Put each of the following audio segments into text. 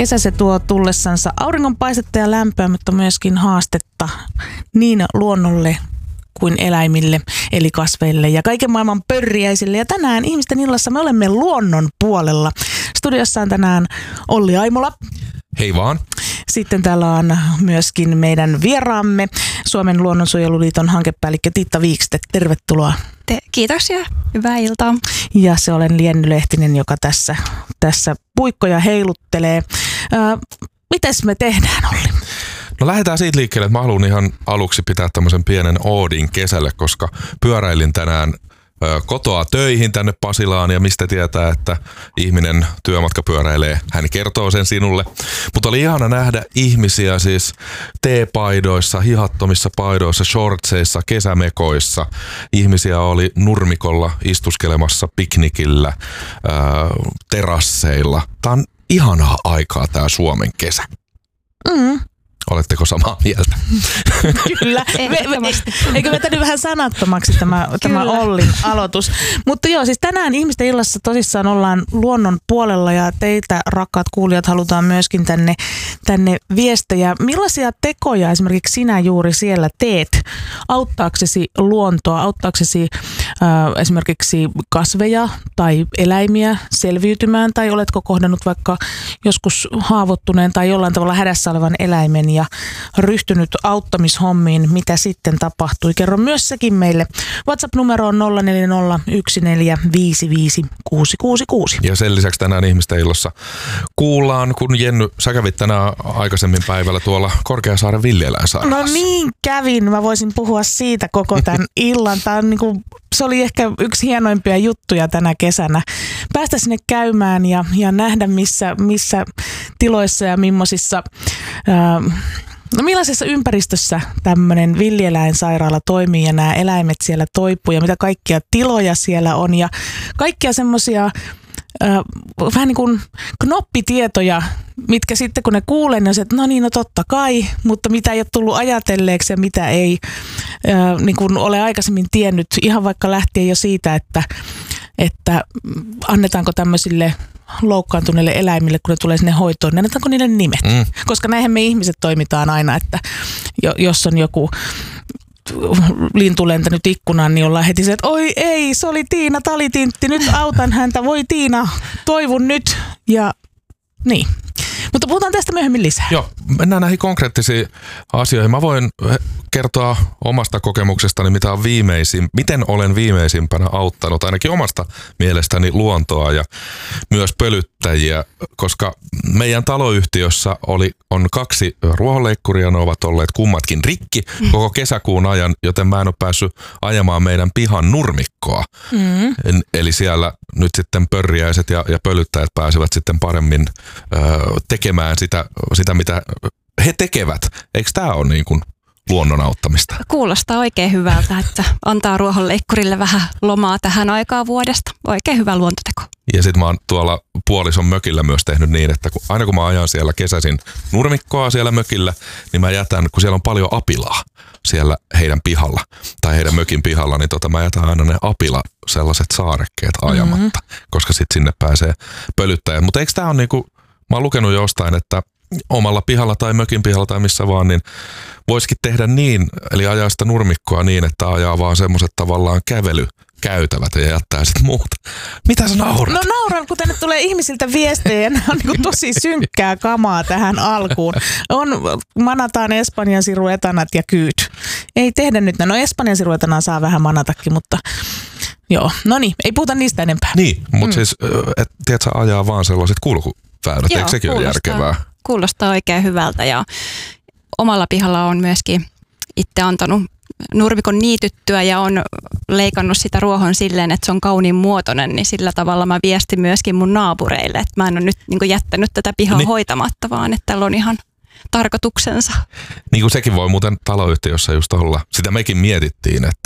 Kesä se tuo tullessansa auringonpaistetta ja lämpöä, mutta myöskin haastetta niin luonnolle kuin eläimille, eli kasveille ja kaiken maailman pörriäisille. Ja tänään Ihmisten illassa me olemme luonnon puolella. Studiossa on tänään Olli Aimola. Hei vaan. Sitten täällä on myöskin meidän vieraamme, Suomen luonnonsuojeluliiton hankepäällikkö Tiitta Viikste. Tervetuloa. Kiitos ja hyvää iltaa. Ja se olen Lienny Lehtinen, joka tässä puikkoja heiluttelee. Mites me tehdään, Olli? No lähdetään siitä liikkeelle, että mä haluan ihan aluksi pitää tämmöisen pienen oodin kesälle, koska pyöräilin tänään kotoa töihin tänne Pasilaan ja mistä tietää, että ihminen työmatka pyöräilee. Hän kertoo sen sinulle. Mutta oli ihana nähdä ihmisiä siis teepaidoissa, hihattomissa paidoissa, shortseissa, kesämekoissa. Ihmisiä oli nurmikolla istuskelemassa piknikillä, terasseilla. Tää on ihanaa aikaa tää Suomen kesä. Oletteko samaa mieltä? Kyllä. Eikö vetänyt vähän sanattomaksi tämä Ollin aloitus? Mutta joo, siis tänään Ihmisten illassa tosissaan ollaan luonnon puolella ja teitä, rakkaat kuulijat, halutaan myöskin tänne viestejä. Millaisia tekoja esimerkiksi sinä juuri siellä teet auttaaksesi luontoa, auttaaksesi esimerkiksi kasveja tai eläimiä selviytymään, tai oletko kohdannut vaikka joskus haavoittuneen tai jollain tavalla hädässä olevan eläimen ja ryhtynyt auttamishommiin, mitä sitten tapahtui. Kerro myös sekin meille. WhatsApp-numero on 0401455666. Ja sen lisäksi tänään Ihmisten illassa kuullaan, kun Jenny, sä kävit tänään aikaisemmin päivällä tuolla Korkeasaaren villieläinsairaalassa. No niin kävin. Mä voisin puhua siitä koko tämän illan. Tämä on se oli ehkä yksi hienoimpia juttuja tänä kesänä. Päästä sinne käymään ja nähdä missä tiloissa ja millaisissa millaisessa ympäristössä tämmöinen villieläinsairaala toimii ja nämä eläimet siellä toipuu ja mitä kaikkia tiloja siellä on ja kaikkia semmoisia vähän niin kuin knoppitietoja, mitkä sitten kun ne kuulee, niin on se, että no totta kai, mutta mitä ei ole tullut ajatelleeksi ja mitä ei niin kuin ole aikaisemmin tiennyt, ihan vaikka lähtien jo siitä, että annetaanko tämmöisille loukkaantuneille eläimille, kun ne tulee sinne hoitoon, niin annetaanko niille nimet? Koska näinhän me ihmiset toimitaan aina, että jos on joku lintu lentänyt ikkunaan, niin ollaan heti se, että oi ei, se oli Tiina Talitintti, nyt autan häntä, voi Tiina, toivon nyt. Ja niin. Mutta puhutaan tästä myöhemmin lisää. Joo, mennään näihin konkreettisiin asioihin. Mä voin kertoa omasta kokemuksestani, miten olen viimeisimpänä auttanut ainakin omasta mielestäni luontoa ja myös pölyttäjiä, koska meidän taloyhtiössä on 2 ruohonleikkuria, ne ovat olleet kummatkin rikki koko kesäkuun ajan, joten mä en ole päässyt ajamaan meidän pihan nurmikkoa. Eli siellä nyt sitten pörriäiset ja pölyttäjät pääsevät sitten paremmin tekemään sitä, mitä he tekevät. Eikö tämä ole niin kuin luonnon auttamista? Kuulostaa oikein hyvältä, että antaa ruohonleikkurille vähän lomaa tähän aikaan vuodesta. Oikein hyvä luontoteko. Ja sitten mä oon tuolla puolison mökillä myös tehnyt niin, että aina kun mä ajan siellä kesäisin nurmikkoa siellä mökillä, niin mä jätän, kun siellä on paljon apilaa siellä heidän pihalla tai heidän mökin pihalla, niin mä jätän aina ne apila sellaiset saarekkeet ajamatta, koska sitten sinne pääsee pölyttäjät. Mutta eikö tää ole niinku, mä oon lukenut jostain, että omalla pihalla tai mökin pihalla tai missä vaan, niin voisikin tehdä niin, eli ajaa sitä nurmikkoa niin, että ajaa vaan semmoiset tavallaan kävelykäytävät ja jättää sitten muuta. Mitä sä naurat? No nauran, kun tänne tulee ihmisiltä viestejä, nämä on niin tosi synkkää kamaa tähän alkuun. Manataan espanjansiru, etanat ja kyyt. Ei tehdä nyt, no espanjansiruetanaa saa vähän manatakin, mutta joo, no niin, ei puhuta niistä enempää. Niin, mutta siis, tiedätkö, ajaa vaan sellaiset kulkuväylät, eikö sekin ole järkevää? Kuulostaa oikein hyvältä ja omalla pihalla on myöskin itse antanut nurmikon niityttyä ja on leikannut sitä ruohon silleen, että se on kauniin muotoinen, niin sillä tavalla mä viestin myöskin mun naapureille, että mä en ole nyt niin jättänyt tätä pihaa hoitamatta, vaan että tällä on ihan tarkoituksensa. Niin kuin sekin voi muuten taloyhtiössä just olla. Sitä mekin mietittiin, että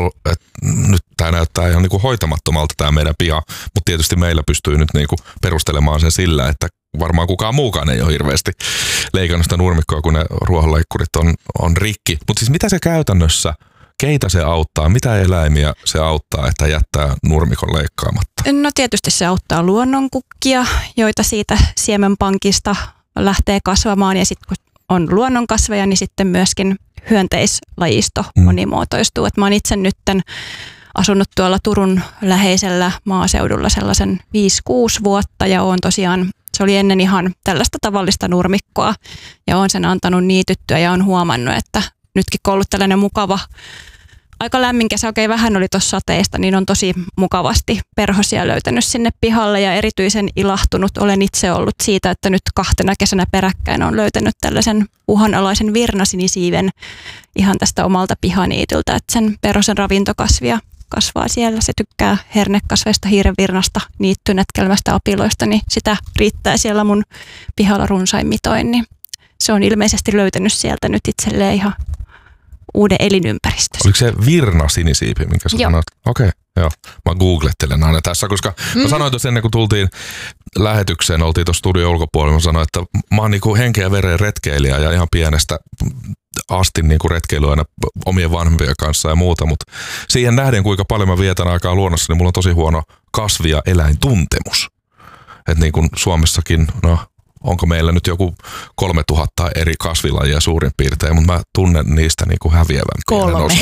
nyt tämä näyttää ihan niin kuin hoitamattomalta tämä meidän piha, mutta tietysti meillä pystyy nyt niin kuin perustelemaan sen sillä, että varmaan kukaan muukaan ei ole hirveästi leikannut sitä nurmikkoa, kun ne ruohonleikkurit on rikki. Mutta siis mitä se käytännössä, keitä se auttaa, mitä eläimiä se auttaa, että jättää nurmikon leikkaamatta? No tietysti se auttaa luonnonkukkia, joita siitä siemenpankista lähtee kasvamaan ja sitten kun on luonnonkasveja, niin sitten myöskin hyönteislajisto monimuotoistuu. Et mä oon itse nytten asunut tuolla Turun läheisellä maaseudulla sellaisen 5-6 vuotta ja oon tosiaan, se oli ennen ihan tällaista tavallista nurmikkoa ja oon sen antanut niityttyä ja oon huomannut, että nytkin kun on ollut tällainen mukava, aika lämmin kesä, vähän oli tuossa sateista, niin on tosi mukavasti perhosia löytänyt sinne pihalle ja erityisen ilahtunut olen itse ollut siitä, että nyt 2 kesänä peräkkäin on löytänyt tällaisen uhanalaisen virnasinisiiven ihan tästä omalta pihaniityltä, että sen perhosen ravintokasvia kasvaa siellä. Se tykkää hernekasveista, hiirenvirnasta, niittynätkelmästä, apiloista, niin sitä riittää siellä mun pihalla runsain mitoin, niin se on ilmeisesti löytänyt sieltä nyt itselleen ihan uuden elinympäristössä. Oliko se virnasinisiipi, minkä sä sanoit? Okei, joo. Mä googlettelen aina tässä, koska mä sanoin tuossa ennen kuin tultiin lähetykseen, oltiin tuossa studion ulkopuolella, mä sanoin, että mä oon niinku henkeä ja veren retkeilijä ja ihan pienestä asti niinku retkeily aina omien vanhempien kanssa ja muuta, mutta siihen nähden, kuinka paljon mä vietän aikaa luonnossa, niin mulla on tosi huono kasvi- ja eläintuntemus. Että niin kuin Suomessakin, onko meillä nyt joku 3000 eri kasvilajia suurin piirtein, mutta mä tunnen niistä niin kuin häviävän 3.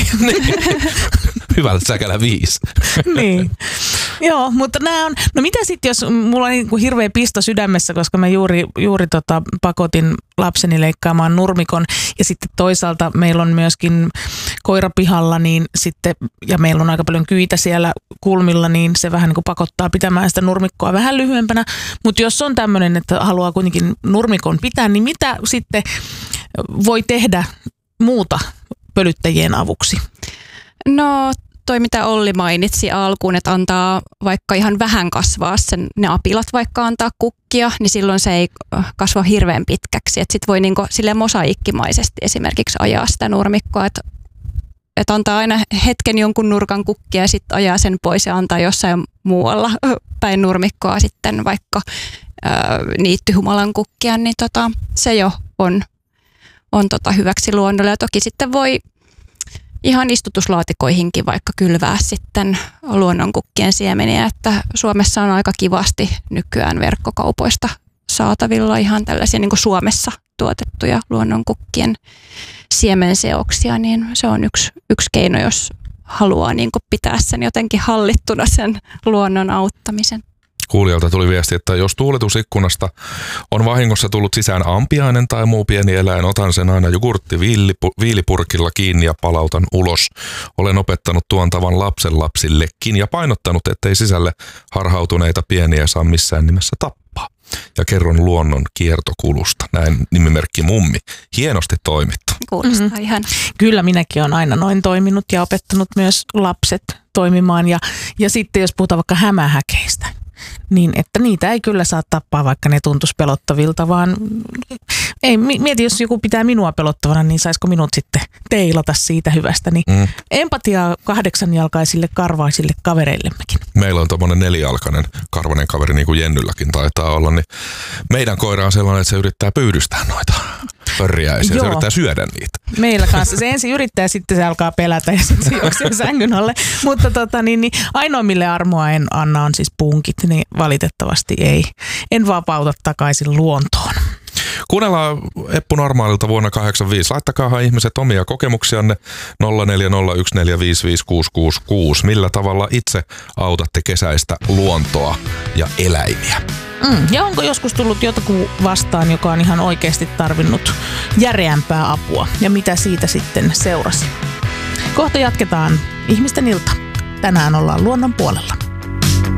Hyvältä säkälä 5. Niin. Joo, mutta nämä on, no mitä sitten jos mulla on niin kuin hirveä pisto sydämessä, koska mä juuri pakotin lapseni leikkaamaan nurmikon ja sitten toisaalta meillä on myöskin koirapihalla niin sitten, ja meillä on aika paljon kyitä siellä kulmilla, niin se vähän niin kuin pakottaa pitämään sitä nurmikkoa vähän lyhyempänä, mutta jos on tämmöinen, että haluaa kuitenkin nurmikon pitää, niin mitä sitten voi tehdä muuta pölyttäjien avuksi? No toi mitä Olli mainitsi alkuun, että antaa vaikka ihan vähän kasvaa ne apilat vaikka antaa kukkia, niin silloin se ei kasva hirveän pitkäksi. Että sit voi niinku silleen mosaikkimaisesti esimerkiksi ajaa sitä nurmikkoa, että antaa aina hetken jonkun nurkan kukkia ja sitten ajaa sen pois ja antaa jossain muualla päin nurmikkoa sitten vaikka niittyhumalan kukkia, niin se jo on hyväksi luonnolle. Ja toki sitten voi ihan istutuslaatikoihinkin vaikka kylvää sitten luonnonkukkien siemeniä, että Suomessa on aika kivasti nykyään verkkokaupoista saatavilla ihan tällaisia niin kuin Suomessa tuotettuja luonnonkukkien siemenseoksia, niin se on yksi keino, jos haluaa niin kuin pitää sen jotenkin hallittuna sen luonnon auttamisen. Kuulijalta tuli viesti, että jos tuuletusikkunasta on vahingossa tullut sisään ampiainen tai muu pieni eläin, otan sen aina viilipurkilla kiinni ja palautan ulos. Olen opettanut tuon tavan lapsenlapsillekin ja painottanut, ettei sisälle harhautuneita pieniä saa missään nimessä tappaa. Ja kerron luonnon kiertokulusta. Näin nimimerkki Mummi. Hienosti toimittu. Kuulostaa ihan. Kyllä minäkin olen aina noin toiminut ja opettanut myös lapset toimimaan. Ja sitten jos puhutaan vaikka hämähäkeistä, niin että niitä ei kyllä saa tappaa, vaikka ne tuntuisi pelottavilta, vaan ei, mieti, jos joku pitää minua pelottavana, niin saisiko minut sitten teilata siitä hyvästä. Niin empatiaa 8-jalkaisille karvaisille kavereillemmekin. Meillä on tommonen 4-jalkainen karvainen kaveri, niin kuin Jennylläkin taitaa olla, niin meidän koira on sellainen, että se yrittää pyydystää noita pörriäisiä, se yrittää syödä niitä. Meillä kanssa. Se ensin yrittää, sitten se alkaa pelätä ja sitten se juoksee sängyn alle. Mutta ainoa, mille armoa en anna, on siis punkit, niin valitettavasti ei. En vapauta takaisin luontoon. Kuunnellaan Eppu Normaalilta vuonna 1985. Laittakaahan ihmiset omia kokemuksianne 0401455666. Millä tavalla itse autatte kesäistä luontoa ja eläimiä? Ja onko joskus tullut jotakin vastaan, joka on ihan oikeasti tarvinnut järeämpää apua? Ja mitä siitä sitten seurasi? Kohta jatketaan Ihmisten ilta. Tänään ollaan luonnon puolella.